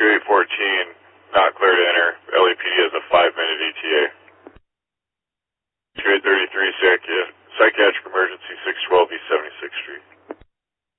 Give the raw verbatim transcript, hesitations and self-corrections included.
two eight fourteen, not clear to enter. L A P D has a five minute E T A. two eight thirty-three, sick, yeah.